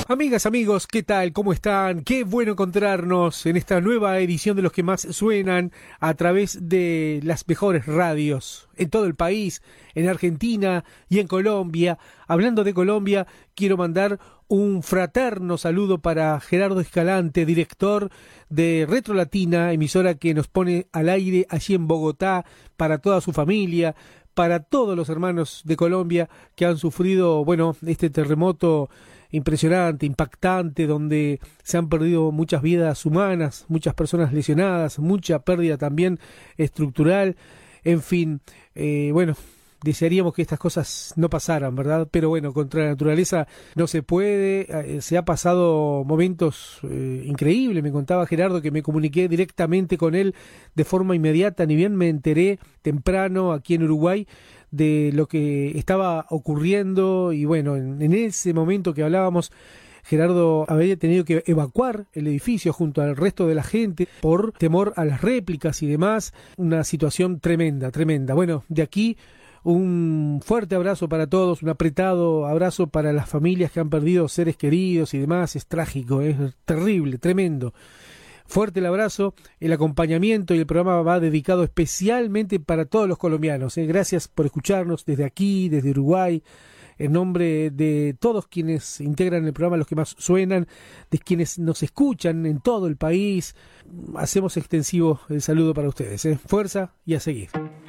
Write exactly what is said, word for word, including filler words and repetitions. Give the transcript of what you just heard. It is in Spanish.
Amigas, amigos, ¿qué tal? ¿Cómo están? Qué bueno encontrarnos en esta nueva edición de Los que más suenan a través de las mejores radios en todo el país, en Argentina y en Colombia. Hablando de Colombia, quiero mandar un fraterno saludo para Gerardo Escalante, director de Retro Latina, emisora que nos pone al aire allí en Bogotá, para toda su familia, para todos los hermanos de Colombia que han sufrido, bueno, este terremoto impresionante, impactante, donde se han perdido muchas vidas humanas, muchas personas lesionadas, mucha pérdida también estructural, en fin, eh, bueno, desearíamos que estas cosas no pasaran, ¿verdad? Pero bueno, contra la naturaleza no se puede, eh, se ha pasado momentos eh, increíbles, me contaba Gerardo que me comuniqué directamente con él de forma inmediata, ni bien me enteré temprano aquí en Uruguay de lo que estaba ocurriendo y bueno, en, en ese momento que hablábamos, Gerardo había tenido que evacuar el edificio junto al resto de la gente por temor a las réplicas y demás, una situación tremenda, tremenda. Bueno, de aquí un fuerte abrazo para todos, un apretado abrazo para las familias que han perdido seres queridos y demás, es trágico, es terrible, tremendo. Fuerte el abrazo, el acompañamiento y el programa va dedicado especialmente para todos los colombianos. ¿eh? Gracias por escucharnos desde aquí, desde Uruguay, en nombre de todos quienes integran el programa Los que más suenan, de quienes nos escuchan en todo el país. Hacemos extensivo el saludo para ustedes. ¿eh? Fuerza y a seguir.